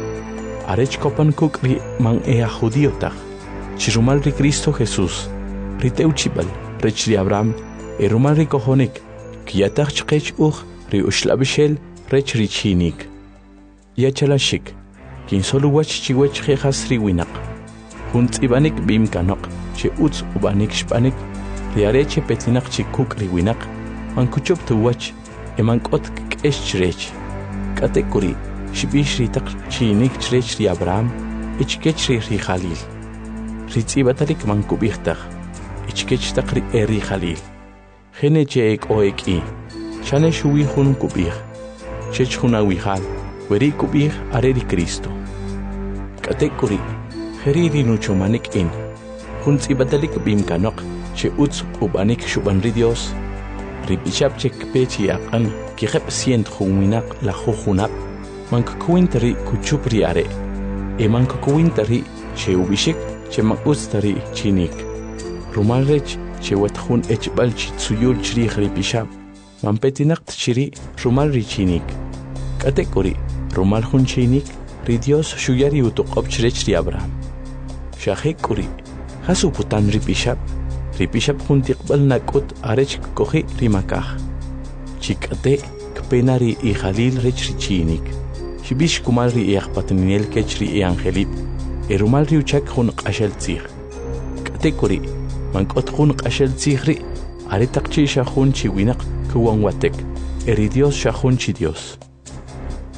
Arech kopan kuk ri man ea judiotach. Chirumal ri Cristo Jesus. Ri teuchibal, rech ri Abraham, e rumal ri kohonik. Kiyatach chkech uch ri ushlabishel rech ri chinik. Yachalashik. Kin solo wach chiwech khas ri winak. Hunt ibanik bim kanok, che utz ubanik shpanik, ri areche petinak chikuk ri winak, man kuchop tu wach, e man kot kesh chrech. Katekuri, shibish ri tak chinik chrech ri Abraham, ichkech ri ri Khalil. Ritz ibatalik man kubichtach, ichkech tak ri eri Khalil. Hene che ek o ek i, shane shuwi hun kubich, chech huna wihal, weri kubich are ri Cristo. Katekuri, heriri nucho manik in, hun ibadalik bim kanok, che utz ubanik shuban ri Dios, ri bishab chek pechi akan, kihep sient huminak la huhunap, man kukuintari kuchupri are, e man kukuintari che ubishik, che man ustari chinik. Rumal rech, che wathun echbal chitsuyul chri ri bishab, man petinak tchiri rumal ri chinik. Katekuri, rumal hun chinik, ri Dios shuyari utuqob chrech ri Abraham. Shahekuri, hasu putan ri bishab, ri bishab hun tiqbal nakut arech kohi ri makah. Chikate, kpenari i Khalil rech ri chinik. Shibish kumal ri iaqpatninel kech ri i angelip, e rumal ri uchak hun qashel tzir. Katekuri, man kot hun qashel tzihri, are takchi shahun chi winak kuwan watek, eri Dios shahun chi Dios.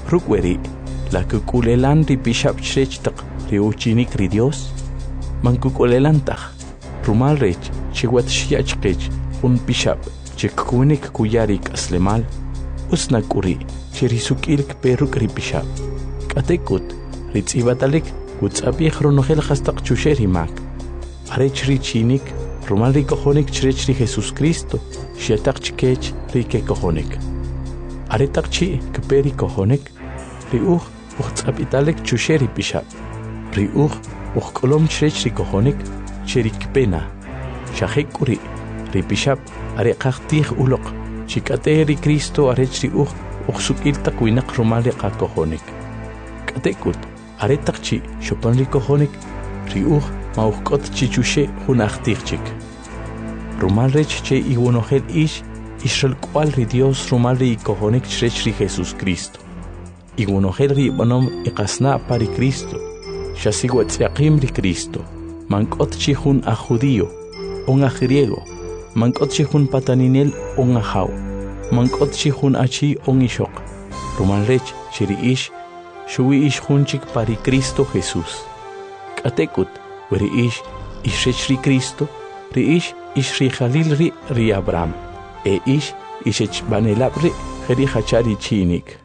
rukweri la kukulelan ri bishap chrech tak ri uchinik ri Dios man kukulelan tak rumal rech chiwat shiach kech un bishap chikunik kuyarik aslemal usna kuri chirisukilk peruk ri bishap katekut ritz ibatalik utsapi khronohel khastaq chusheri mak arech ri chinik rumal ri kojonik chrech ri Jesus Cristo shetaq chkech ri ke kojonik aretaq chi kperi kojonik ri uj uhtsapitalek chusheri bishap ri uj ukolom chrech ri kojonik cherik pena shahek kuri ri bishap are qaqtij uloq chikate ri Cristo arech ri uj uksukil taqwinak rumal ri kojonik katekut aretaq chi shopan ri kojonik ri uj mauqot chichushe hunaqtijchik rumal rech che iwonojel ish Israel cual ri Dios rumal ri kojonik chrech ri Jesus Cristo iwonojel ri bonom iqasna pari Cristo shasiwat yaqim ri Cristo mankot chi hun a judío un a griego mankot chi hun pataninel un a jaw mankot chi hun a chi un ishok rumal rech chiri ish shuwi ish hunchik pari Cristo Jesus katekut weri ish ishrech ri Cristo ri ish ish ri Jalil ri ri Abraham e ish ishech banelab ri jeri hachari chinik.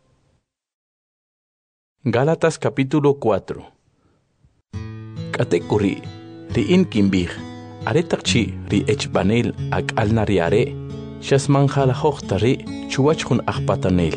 Gálatas capítulo cuatro. Katekuri ri in kimbih aretakchi ri echbanel ak alnariare shasman jala hochtari chuwach hun akpatanel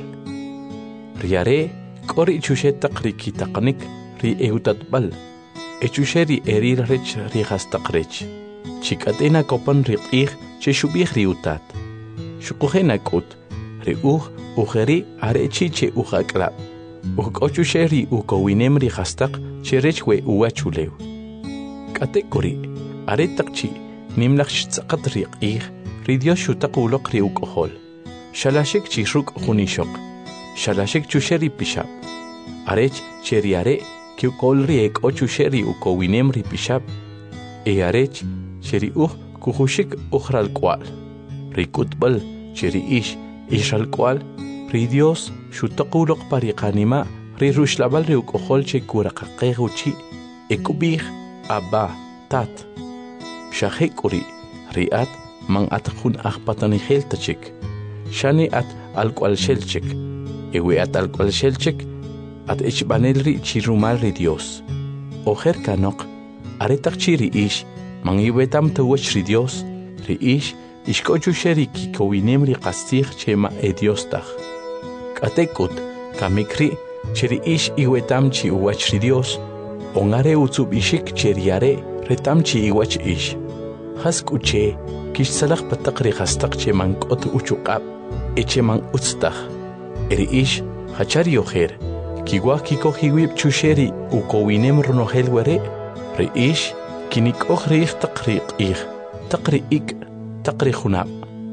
riare kori chushetak ri kitaqnik ri eutatbal echusheri erir rech ri hastaqrech chikatena kopan ri qih che shubih ri utat shuqujena kut ri uj ujeri arechi che ujaklab ukochusheri ukowinem ri hastaq che rechwe uwachulew katekuri aretakchi nimlakh tsaqat ri qih ri Dios shutaquluq ri ukohol shalashik chi ruk junishok shalashik chusheri pishap arech cheriare que kolri ek ocho sheri ukowinem ri pishap e arech sheri uj kuhushik ujral kwal ri kutbal sheri ish ishal kwal ri Dios shutaquluq pariqanima ri rushlabal ri ukohol che kuraqaqeguchi ekubih abba tat shahekuri riat man atkhun akhpatani heltachik shani at alkwal shelchik ewe at alkwal shelchik at echbanel ri chirumal ri Dios ojer kanok aretak chiri ish man iwetam tawach ri Dios ri ish ishkochu sheri kikowinem ri qastig chema e Dios tag katekut kamikri chiri ish iwetam chi uwach ri Dios ongare utsub ishik cheriare retam chi iwach ish haskuche kish salaq pataqri qastaq cheman qot uchuqab echeman utstag eri ish hachari ojer kiwa kiko hiwib chusheri ukowinem runohel were ri ish kinik okhri taqriq ih taqri ik taqri khunab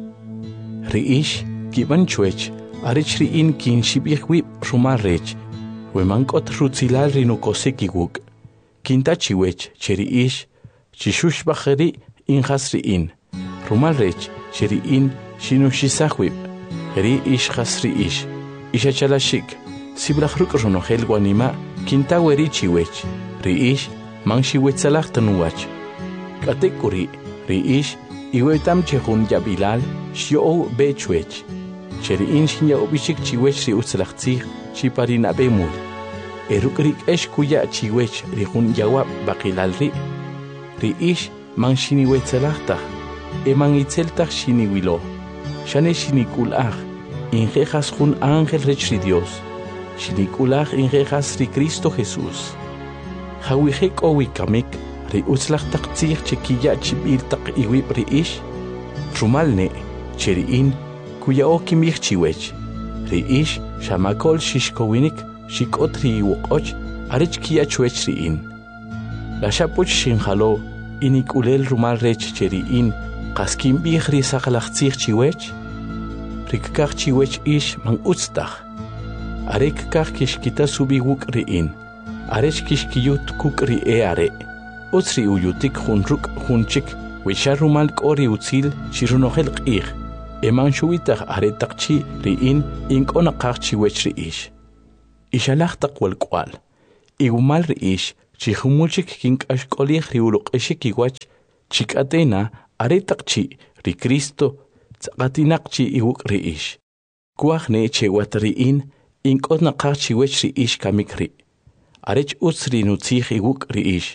ri ish kiban chuech arichri in kin shibih wib rumar rech weman qot rutzilal rinukosiki wuk kinta chiwech cheri ish chishush bakhri in khasri in rumal rech cheri in shinushisahwib ri ish khasri ish ishachalashik Sibrach ruk runohel guanima kinta weri chiwech ri ish man shiwetsalaq tanuwach katekuri ri ish iwetam chehun yabilal shio be chuech cheri in shinya obishik chiwech ri utsalaqtsi chiparina bemul erukrik esh kuya chiwech ri hun yawab baqilal ri ri ish man shiniwetsalaqta e man itzeltaq shiniwilo shane shinikulaj injejas hun ángel rech ri Dios Shinikulaj ingejas ri Cristo Jesús. Hawihek owikamik ri utzlaq taqtzir chikiya chibil taq iwib ri ish. Rumalne cheriin kuya okimich chiwech. Ri ish shamakol shishkowinik shikot ri iwoqoch arech kiya chuech ri in. La shapuch shinjalo inikulel rumal rech cheriin qaskim bih ri saqlaqtzir chiwech. Rikkaq chiwech ish man utztaq. Arek kaq kishkita subi wuk riin. Arech kishkiyut kuk ri e are. Utsri uyutik hunruk hunchik. Wisharumal kori utzil shirunohel qih. Eman shuitaq aretaqchi riin inkona qaqchi wech ri ish. ixalaj taqwal kwal igumal riish chihumulchik kinkash kolih riuluq exikiwach chikatena aretaqchi ri Cristo tsaqatinaqchi iwuk riish kuajne chewat riin inkot naqachi wech riish kamikri arech utsri nutzij iwuk riish.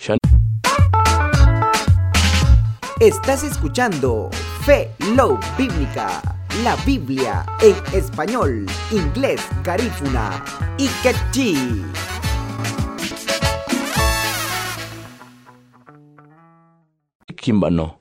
Estás escuchando Fe Love Bíblica, la Biblia en español, inglés, garífuna y quechí. Kimbano